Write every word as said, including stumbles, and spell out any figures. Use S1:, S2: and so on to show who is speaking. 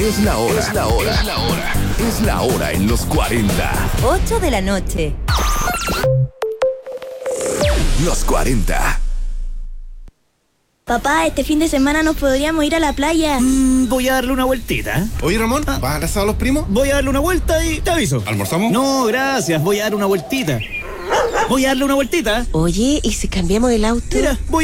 S1: Es la hora. Es la hora. Es la hora. Es la hora en los cuarenta.
S2: ocho de la noche.
S1: Los cuarenta.
S3: Papá, este fin de semana nos podríamos ir a la playa.
S4: Mm, voy a darle una vueltita.
S5: Oye, Ramón, ¿vas a casar a los primos?
S4: Voy a darle una vuelta y te aviso.
S5: ¿Almorzamos?
S4: No, gracias. Voy a dar una vueltita. Voy a darle una vueltita.
S2: Oye, ¿y si cambiamos el auto?
S4: Mira, voy